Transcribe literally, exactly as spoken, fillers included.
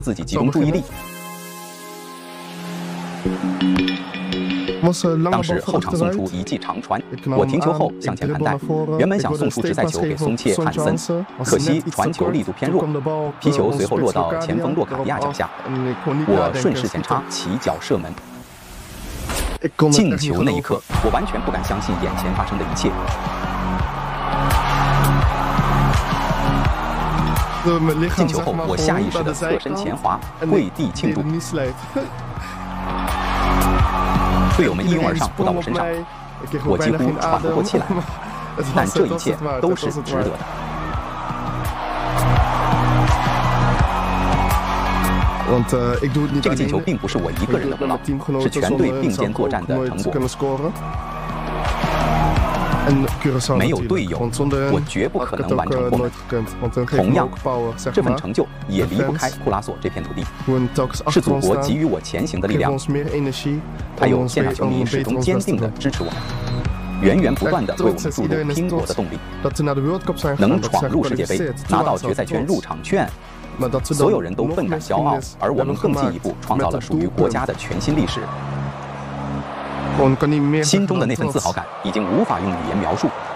自己集中注意力。当时后场送出一记长传，我停球后向前盘带，原本想送出直塞球给松切汉森，可惜传球力度偏弱，皮球随后落到前锋洛卡迪亚脚下，我顺势前插起脚射门。进球那一刻，我完全不敢相信眼前发生的一切。 进球后，我下意识地侧身前滑，跪地庆祝。队友们一拥而上，扑到我身上，我几乎喘不过气来。但这一切都是值得的。这个进球并不是我一个人的功劳，是全队并肩作战的成果。 没有队友，我绝不可能完成过门。同样，这份成就也离不开库拉索这片土地，是祖国给予我前行的力量，还有现场球迷始终坚定地支持我们，源源不断地为我们注入拼搏的动力。能闯入世界杯，拿到决赛圈入场券，所有人都倍感骄傲，而我们更进一步创造了属于国家的全新历史。 心中的那份自豪感已经无法用语言描述。